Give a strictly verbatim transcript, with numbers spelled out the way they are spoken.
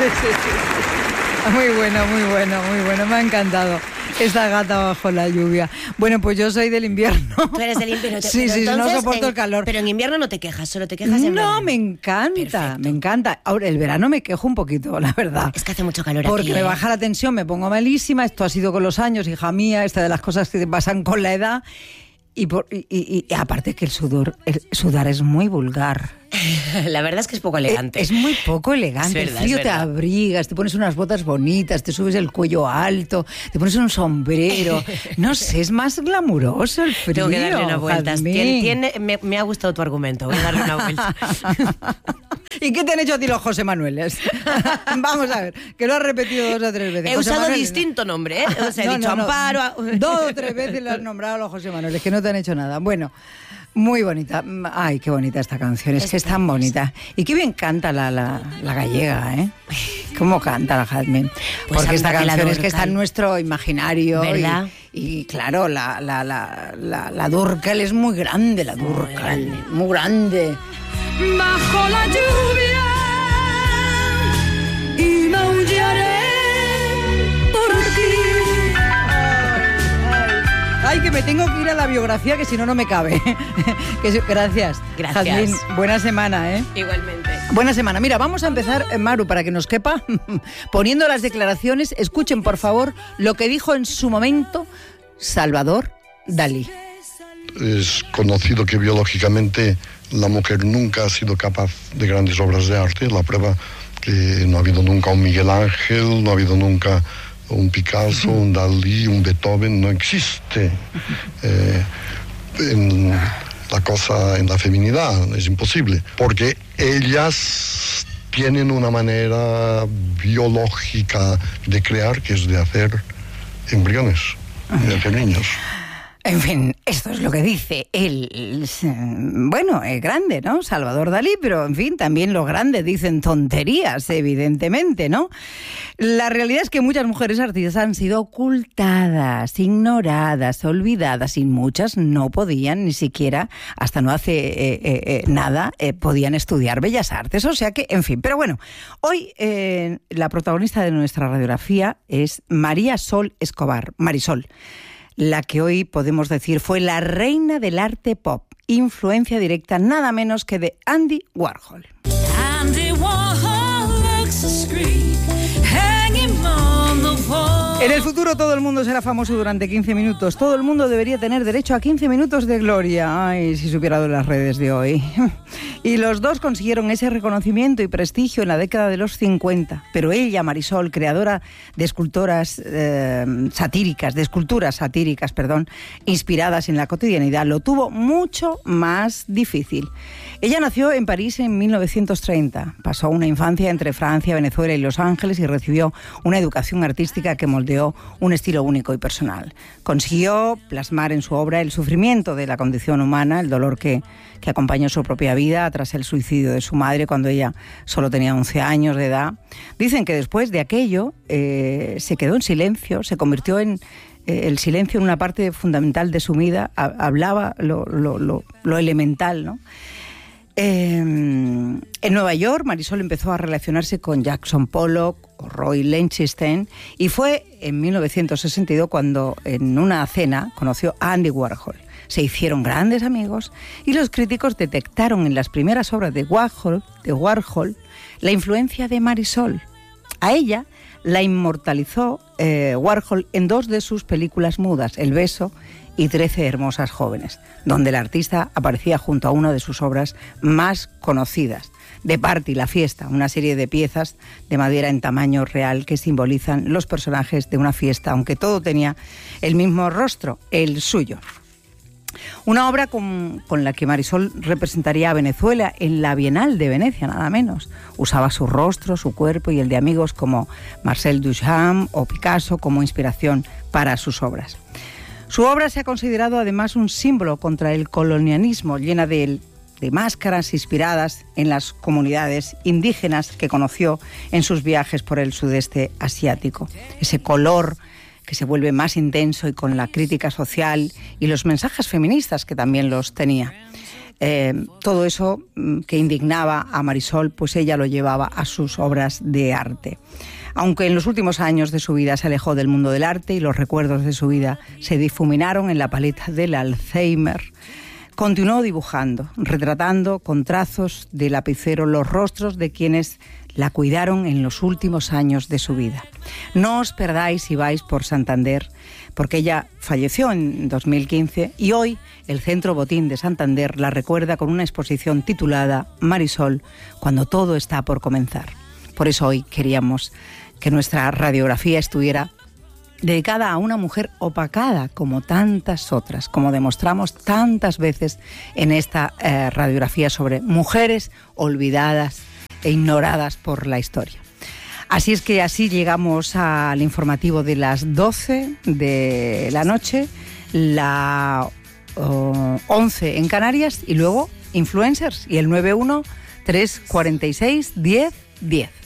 sí, sí, sí. Muy bueno, muy bueno, muy bueno. Me ha encantado esta gata bajo la lluvia. Bueno, pues yo soy del invierno. Tú eres del invierno. Te, sí, sí, entonces, no soporto en, el calor. Pero en invierno no te quejas, solo te quejas en No, verano. me encanta, Perfecto. me encanta. Ahora, el verano me quejo un poquito, la verdad. Es que hace mucho calor Porque aquí. Porque ¿eh? me baja la tensión, me pongo malísima. Esto ha sido con los años, hija mía. Esta de las cosas que te pasan con la edad. Y, por, y, y, y aparte que el sudor, el sudar es muy vulgar. La verdad es que es poco elegante. Es, es muy poco elegante. Es verdad, el frío es te abrigas, te pones unas botas bonitas, te subes el cuello alto, te pones un sombrero. No sé, es más glamuroso el frío. Tengo que darle una vuelta. Tiene, tiene, me, me ha gustado tu argumento. Voy a darle una vuelta. ¿Y qué te han hecho a ti los José Manueles? Vamos a ver, que lo has repetido dos o tres veces. He José usado Manuel, distinto nombre, ¿eh? O sea, he no, dicho no, no. Amparo. Dos o tres veces lo has nombrado a los José Manueles, que no te han hecho nada. Bueno, muy bonita. Ay, qué bonita esta canción, es, es que es tan bonita. Y qué bien canta la, la, la gallega, ¿eh? ¿Cómo canta la Jazmín? Pues porque esta canción es que está en Durcal. nuestro imaginario. ¿Verdad? Y, y claro, la, la, la, la, la Durcal es muy grande, la Durcal. Muy grande. Bajo la lluvia y maullaré por ti. Ay, que me tengo que ir a la biografía, que si no, no me cabe. que, gracias. Gracias. Jazmín, buena semana, ¿eh? Igualmente. Buena semana. Mira, vamos a empezar, eh, Maru, para que nos quepa, poniendo las declaraciones. Escuchen, por favor, lo que dijo en su momento Salvador Dalí. Es conocido que biológicamente la mujer nunca ha sido capaz de grandes obras de arte. La prueba que no ha habido nunca un Miguel Ángel, no ha habido nunca un Picasso, un Dalí, un Beethoven, no existe. Eh, en la cosa, en la feminidad, es imposible, porque ellas tienen una manera biológica de crear, que es de hacer embriones, de hacer niños. En fin, esto es lo que dice él. Bueno, es grande, ¿no? Salvador Dalí, pero en fin, también los grandes dicen tonterías, evidentemente, ¿no? La realidad es que muchas mujeres artistas han sido ocultadas, ignoradas, olvidadas, y muchas no podían ni siquiera, hasta no hace eh, eh, nada, eh, podían estudiar Bellas Artes. O sea que, en fin, pero bueno, hoy eh, la protagonista de nuestra radiografía es María Sol Escobar, Marisol, la que hoy podemos decir fue la reina del arte pop, influencia directa nada menos que de Andy Warhol. Andy Warhol looks discreet, hanging on the wall. En el futuro todo el mundo será famoso durante quince minutos. Todo el mundo debería tener derecho a quince minutos de gloria. Ay, si supiera de las redes de hoy. Y los dos consiguieron ese reconocimiento y prestigio en la década de los cincuenta. Pero ella, Marisol, creadora de escultoras eh, satíricas, de esculturas satíricas, perdón, inspiradas en la cotidianidad, lo tuvo mucho más difícil. Ella nació en París en mil novecientos treinta. Pasó una infancia entre Francia, Venezuela y Los Ángeles y recibió una educación artística que moldeó un estilo único y personal. Consiguió plasmar en su obra el sufrimiento de la condición humana, el dolor que, que acompañó su propia vida tras el suicidio de su madre cuando ella solo tenía once años de edad. Dicen que después de aquello eh, se quedó en silencio, se convirtió en eh, el silencio en una parte fundamental de su vida, ha, hablaba lo, lo, lo, lo elemental, ¿no? Eh, en Nueva York, Marisol empezó a relacionarse con Jackson Pollock o Roy Lichtenstein, y fue en mil novecientos sesenta y dos cuando en una cena conoció a Andy Warhol. Se hicieron grandes amigos y los críticos detectaron en las primeras obras de Warhol, de Warhol la influencia de Marisol. A ella la inmortalizó eh, Warhol en dos de sus películas mudas, El beso y Trece hermosas jóvenes, donde el artista aparecía junto a una de sus obras más conocidas, The Party, La fiesta, una serie de piezas de madera en tamaño real que simbolizan los personajes de una fiesta, aunque todo tenía el mismo rostro, el suyo. Una obra con, con la que Marisol representaría a Venezuela en la Bienal de Venecia, nada menos. Usaba su rostro, su cuerpo y el de amigos como Marcel Duchamp o Picasso como inspiración para sus obras. Su obra se ha considerado además un símbolo contra el colonialismo, llena de, de máscaras inspiradas en las comunidades indígenas que conoció en sus viajes por el sudeste asiático. Ese color que se vuelve más intenso y con la crítica social y los mensajes feministas que también los tenía. Eh, todo eso que indignaba a Marisol, pues ella lo llevaba a sus obras de arte. Aunque en los últimos años de su vida se alejó del mundo del arte y los recuerdos de su vida se difuminaron en la paleta del Alzheimer, continuó dibujando, retratando con trazos de lapicero los rostros de quienes la cuidaron en los últimos años de su vida. No os perdáis si vais por Santander, porque ella falleció en dos mil quince y hoy el Centro Botín de Santander la recuerda con una exposición titulada Marisol, cuando todo está por comenzar. Por eso hoy queríamos que nuestra radiografía estuviera dedicada a una mujer opacada como tantas otras, como demostramos tantas veces en esta eh, radiografía sobre mujeres olvidadas e ignoradas por la historia. Así es que así llegamos al informativo de las doce de la noche, la uh, once en Canarias y luego Influencers y el nueve uno tres cuatro seis diez diez.